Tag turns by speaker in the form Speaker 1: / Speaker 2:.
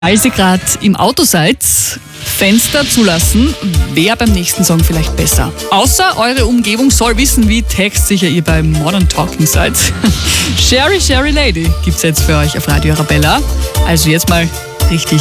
Speaker 1: Als ihr gerade im Auto seid, Fenster zulassen, wäre beim nächsten Song vielleicht besser. Außer eure Umgebung soll wissen, wie textsicher ihr beim Modern Talking seid. Sherry Sherry Lady gibt's jetzt für euch auf Radio Arabella. Also jetzt mal richtig